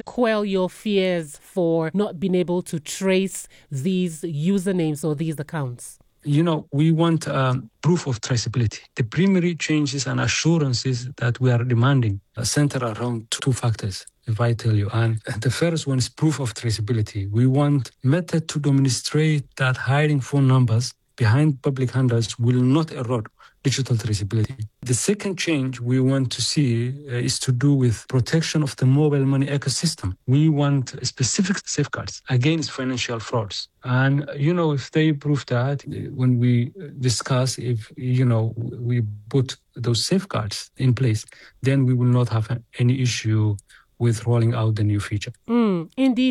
quell your fears for not being able to trace these usernames or these accounts? We want proof of traceability. The primary changes and assurances that we are demanding center around two factors, if I tell you. And the first one is proof of traceability. We want method to demonstrate that hiding phone numbers behind public handles will not erode digital traceability. The second change we want to see is to do with protection of the mobile money ecosystem. We want specific safeguards against financial frauds. And, if they prove that, when we discuss if, we put those safeguards in place, then we will not have any issue with rolling out the new feature. Indeed.